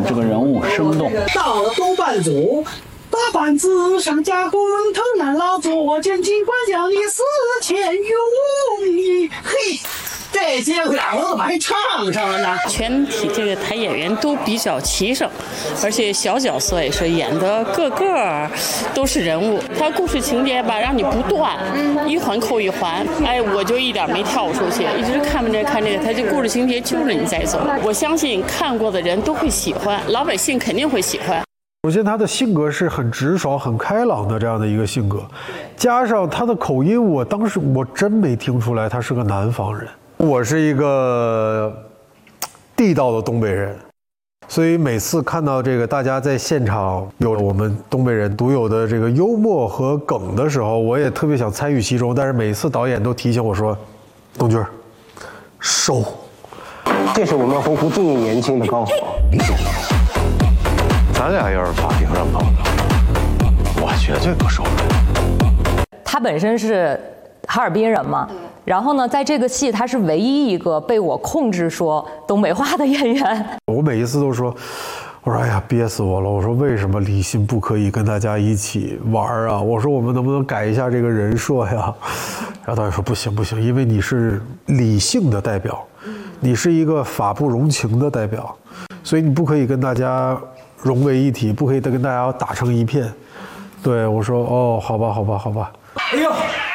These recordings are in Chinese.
这个人物生动。 到了东半组，大板子上加工，头南老左肩尽管将你死前用意，嘿。这些两个还唱上了呢。 全体这个台演员都比较齐整，而且小角色也是演的个个都是人物。他故事情节吧，让你不断，一环扣一环。哎，我就一点没跳出去，一直看着看这个，他这故事情节就是你在走。我相信看过的人都会喜欢，老百姓肯定会喜欢。 首先，他的性格是很直爽、很开朗的这样的一个性格，加上他的口音，我当时我真没听出来他是个南方人。我是一个地道的东北人，所以每次看到这个大家在现场有我们东北人独有的这个幽默和梗的时候，我也特别想参与其中。但是每次导演都提醒我说：“东军，收。” 这是我们鸿福最年轻的高考。 咱俩要是法庭上碰到，我绝对不收人。 他本身是哈尔滨人嘛。然后呢，在这个戏，他是唯一一个被我控制说东北话的演员。 我每一次都说，我说哎呀，憋死我了！我说为什么李信不可以跟大家一起玩啊？我说我们能不能改一下这个人设呀？然后导演说不行不行，因为你是理性的代表，你是一个法不容情的代表，所以你不可以跟大家融为一体，不可以跟大家打成一片。对我说哦，好吧好吧好吧。 哎呦。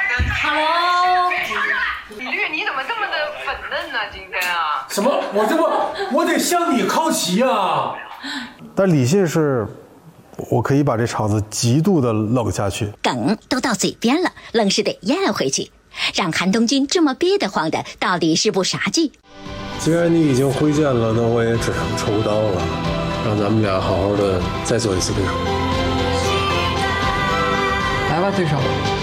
什么？我得向你靠齐啊！ 但李信是，我可以把这场子极度的冷下去。 梗都到嘴边了，愣是得咽回去，让韩东君这么憋得慌的，到底是部啥剧？ 既然你已经挥剑了，那我也只能抽刀了，让咱们俩好好的再做一次对手。 来吧，对手。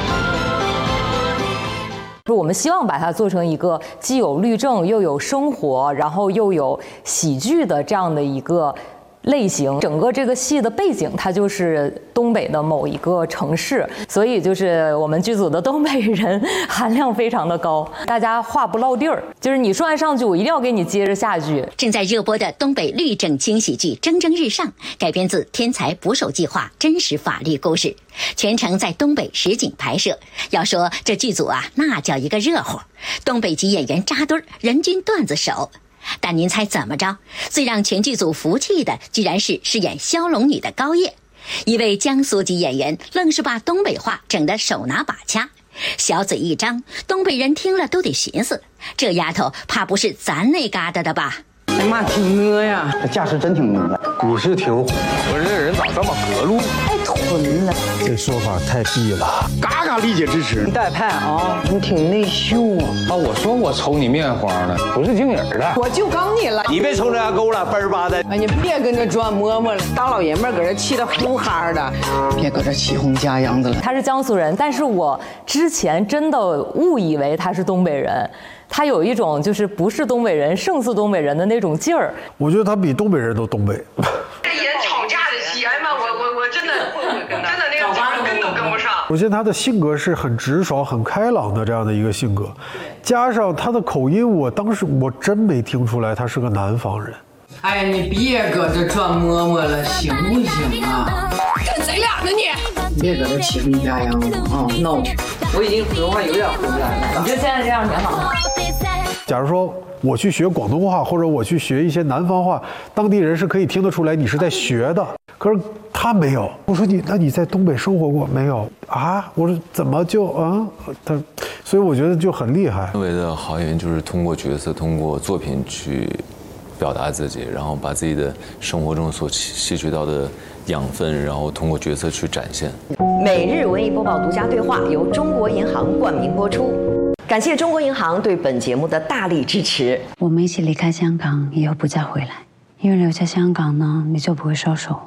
我们希望把它做成一个既有律政又有生活，然后又有喜剧的这样的一个类型。整个这个戏的背景它就是东北的某一个城市，所以就是我们剧组的东北人含量非常的高，大家话不落地儿，就是你说完上句我一定要给你接着下句。 正在热播的东北律政轻喜剧《蒸蒸日上》改编自天才捕手计划真实法律故事，全程在东北实景拍摄。要说这剧组啊，那叫一个热乎，东北籍演员扎堆儿，人均段子手。但您猜怎么着？最让全剧组服气的，居然是饰演骁龙女的高叶，一位江苏籍演员，愣是把东北话整得手拿把掐，小嘴一张，东北人听了都得寻思，这丫头怕不是咱那旮瘩的吧？ 哎妈，挺呢呀！ 这架势真挺呢。 你是挺虎， 可是这人咋这么隔路？ 太屯了， 这说法太逼了， 嘎嘎理解支持。 你带派啊，你挺内秀啊！ 啊，我说我瞅你面黄的，不是听人的。 我就刚你了， 你别瞅这家沟了，奔巴的。 哎，你别跟着转磨磨了，大老爷们搁这气得呼哈的，别搁这起哄架秧子了。 他是江苏人，但是我之前真的误以为他是东北人。他有一种就是不是东北人胜似东北人的那种劲儿。 我觉得他比东北人都东北。 这演吵架的戏，哎妈，我真的那个脚跟都跟不上。 首先，他的性格是很直爽、很开朗的这样的一个性格，加上他的口音，我当时我真没听出来他是个南方人。 哎呀，你别搁这转磨磨了，行不行啊？ 跟谁俩呢你？ 别搁这起哄架秧子啊！闹去！我已经普通话有点回不来了。 你就现在这样挺好。 假如说我去学广东话，或者我去学一些南方话，当地人是可以听得出来你是在学的。可是他没有。我说那你在东北生活过没有啊？我说怎么就啊？所以我觉得就很厉害。 认为的好演员就是通过角色、通过作品去表达自己，然后把自己的生活中所吸取到的养分，然后通过角色去展现。 每日文艺播报独家对话由中国银行冠名播出，感谢中国银行对本节目的大力支持。 我们一起离开香港，以后不再回来，因为留在香港呢，你就不会收手。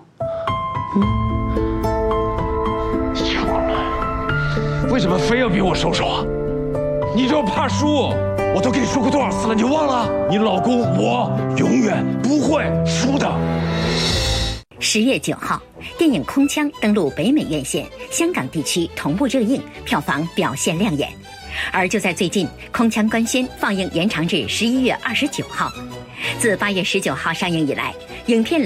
为什么非要逼我收手啊？你就怕输？我都跟你说过多少次了，你忘了？你老公我永远不会输的。 10月9号，电影《空腔》登陆北美院线，香港地区同步热映，票房表现亮眼。而就在最近，《空腔》官宣放映延长至11月29号。自8月19号上映以来，影片